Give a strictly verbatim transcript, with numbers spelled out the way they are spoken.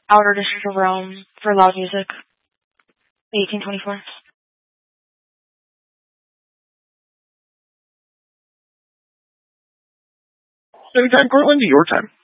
Outer District of Rome for loud music. eighteen twenty-four. Anytime, Cortland, your time.